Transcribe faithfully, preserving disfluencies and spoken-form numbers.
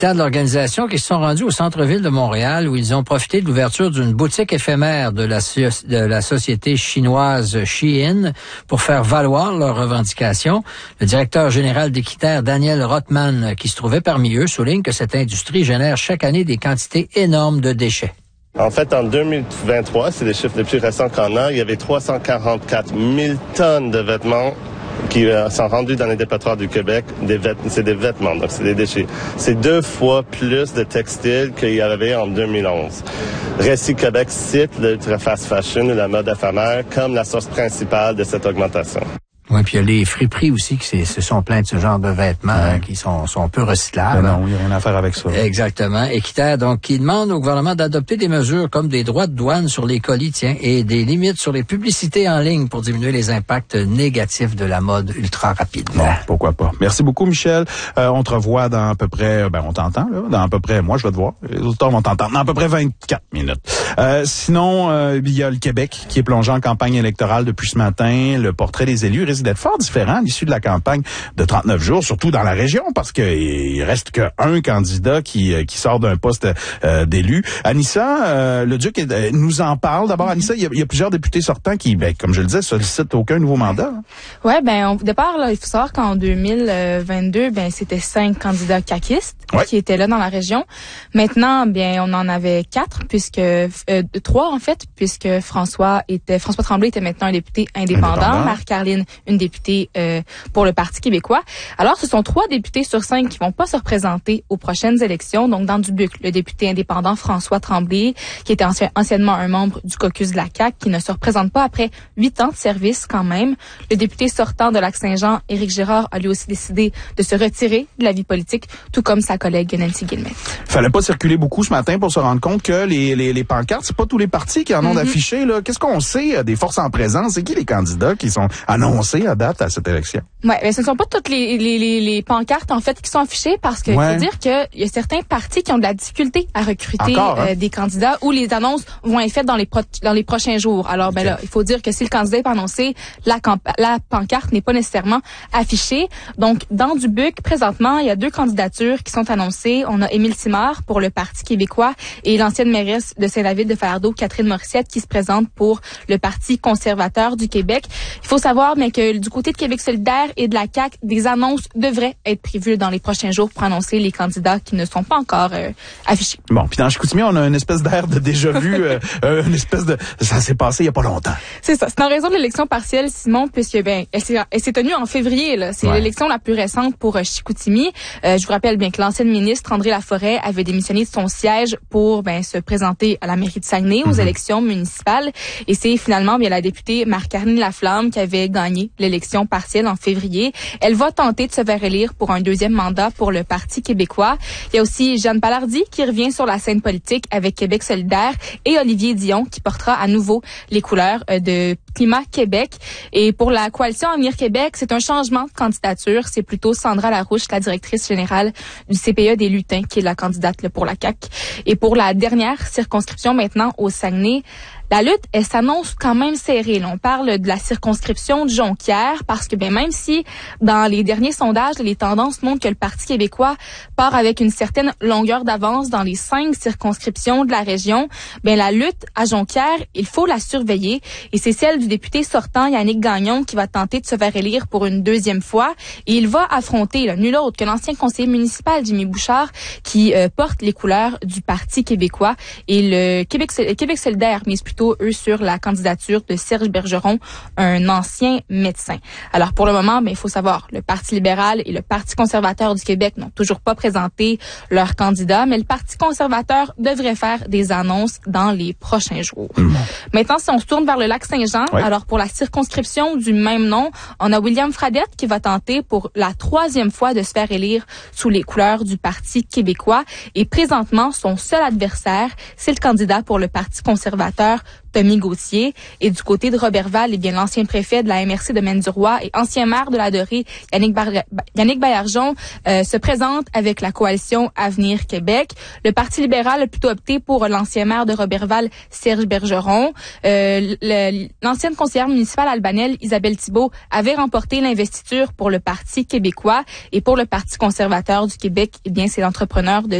de l'organisation qui se sont rendus au centre-ville de Montréal où ils ont profité de l'ouverture d'une boutique éphémère de la, de la société chinoise Shein pour faire valoir leurs revendications. Le directeur général d'Équiterre, Daniel Rothman, qui se trouvait parmi eux, souligne que cette industrie génère chaque année des quantités énormes de déchets. En fait, en deux mille vingt-trois, c'est les chiffres les plus récents qu'on a, il y avait trois cent quarante-quatre mille tonnes de vêtements qui euh, sont rendus dans les dépotoirs du Québec. Des vêt- c'est des vêtements, donc c'est des déchets. C'est deux fois plus de textiles qu'il y avait en deux mille onze. Récit Québec cite l'ultra fast fashion ou la mode éphémère comme la source principale de cette augmentation. Oui, puis il y a les friperies aussi qui se sont plaints de ce genre de vêtements ouais. hein, qui sont, sont peu recyclables. Ben non, il n'y a rien à faire avec ça. Exactement. Équiterre, donc, qui demande au gouvernement d'adopter des mesures comme des droits de douane sur les colis, tiens, et des limites sur les publicités en ligne pour diminuer les impacts négatifs de la mode ultra rapide. Bon, pourquoi pas. Merci beaucoup, Michel. Euh, on te revoit dans à peu près, ben on t'entend, là, dans à peu près, moi je vais te voir, les auditeurs vont t'entendre, dans à peu près vingt-quatre minutes. Euh, sinon, euh, il y a le Québec qui est plongé en campagne électorale depuis ce matin. Le portrait des élus risque d'être fort différent à l'issue de la campagne de trente-neuf jours, surtout dans la région, parce qu'il reste qu'un candidat qui qui sort d'un poste euh, d'élu. Anissa, euh, le Duc euh, nous en parle. D'abord, Anissa, il y, a, il y a plusieurs députés sortants qui, ben, comme je le disais, sollicitent aucun nouveau mandat. Hein. Ouais, ben au départ, là, il faut savoir qu'en deux mille vingt-deux, ben c'était cinq candidats caquistes ouais. qui étaient là dans la région. Maintenant, bien, on en avait quatre, puisque euh, trois en fait, puisque François était François Tremblay était maintenant un député indépendant, indépendant. Marie-Carline, une députée Euh, pour le Parti québécois. Alors, ce sont trois députés sur cinq qui vont pas se représenter aux prochaines élections. Donc, dans Dubuque, le député indépendant François Tremblay, qui était ancien, anciennement un membre du caucus de la C A Q, qui ne se représente pas après huit ans de service quand même. Le député sortant de Lac-Saint-Jean, Éric Girard, a lui aussi décidé de se retirer de la vie politique, tout comme sa collègue Nancy Guillemette. Fallait pas circuler beaucoup ce matin pour se rendre compte que les, les, les pancartes, c'est pas tous les partis qui en ont mm-hmm. d'affichés, là. Qu'est-ce qu'on sait des forces en présence? C'est qui les candidats qui sont annoncés à date à cette élection? Ouais, mais ce ne sont pas toutes les, les, les, les pancartes, en fait, qui sont affichées parce que, ouais. il faut dire qu'il y a certains partis qui ont de la difficulté à recruter Encore, hein? euh, des candidats où les annonces vont être faites dans les pro- dans les prochains jours. Alors, ben okay. là, il faut dire que si le candidat est pas annoncé, la, camp- la pancarte n'est pas nécessairement affichée. Donc, dans Dubuque, présentement, il y a deux candidatures qui sont annoncées. On a Émile Simard pour le Parti québécois et l'ancienne mairesse de Saint-David de Falardeau, Catherine Morissette, qui se présente pour le Parti conservateur du Québec. Il faut savoir, mais que du côté de Québec solidaire et de la C A Q, des annonces devraient être prévues dans les prochains jours pour annoncer les candidats qui ne sont pas encore euh, affichés. Bon, puis dans Chicoutimi, on a une espèce d'air de déjà-vu, euh, euh, une espèce de... Ça s'est passé il y a pas longtemps. C'est ça. C'est en raison de l'élection partielle, Simon, puisque ben elle s'est, elle s'est tenue en février. Là. C'est ouais. l'élection la plus récente pour euh, Chicoutimi. Euh, je vous rappelle bien que l'ancienne ministre André Laforêt avait démissionné de son siège pour ben se présenter à la mairie de Saguenay aux mm-hmm. élections municipales. Et c'est finalement bien la députée Marie-Carline Laflamme qui avait gagné l'élection partielle en février. Elle va tenter de se faire élire pour un deuxième mandat pour le Parti québécois. Il y a aussi Jeanne Palardy qui revient sur la scène politique avec Québec solidaire et Olivier Dion qui portera à nouveau les couleurs de Climat Québec. Et pour la coalition Avenir Québec, c'est un changement de candidature. C'est plutôt Sandra Larouche, la directrice générale du C P E des Lutins, qui est la candidate là, pour la C A Q. Et pour la dernière circonscription maintenant au Saguenay, la lutte, elle s'annonce quand même serrée. Là, on parle de la circonscription de Jonquière parce que ben même si dans les derniers sondages, les tendances montrent que le Parti québécois part avec une certaine longueur d'avance dans les cinq circonscriptions de la région, ben la lutte à Jonquière, il faut la surveiller. Et c'est celle du député sortant Yannick Gagnon qui va tenter de se faire élire pour une deuxième fois. Et il va affronter là, nul autre que l'ancien conseiller municipal Jimmy Bouchard qui euh, porte les couleurs du Parti québécois. Et le Québec, le Québec solidaire mise plutôt eux sur la candidature de Serge Bergeron, un ancien médecin. Alors pour le moment, ben il faut savoir, le Parti libéral et le Parti conservateur du Québec n'ont toujours pas présenté leurs candidats, mais le Parti conservateur devrait faire des annonces dans les prochains jours. Mmh. Maintenant, si on se tourne vers le Lac-Saint-Jean, oui. alors pour la circonscription du même nom, on a William Fradette qui va tenter pour la troisième fois de se faire élire sous les couleurs du Parti québécois. Et présentement, son seul adversaire, c'est le candidat pour le Parti conservateur, Tommy Gauthier. Et du côté de Robertval, eh bien, l'ancien préfet de la M R C de Maine-du-Roi et ancien maire de la Dorée, Yannick, Bar- Yannick Baillargeon, euh, se présente avec la coalition Avenir Québec. Le Parti libéral a plutôt opté pour l'ancien maire de Robertval, Serge Bergeron. Euh, le, l'ancienne conseillère municipale albanelle, Isabelle Thibault, avait remporté l'investiture pour le Parti québécois. Et pour le Parti conservateur du Québec, eh bien, c'est l'entrepreneur de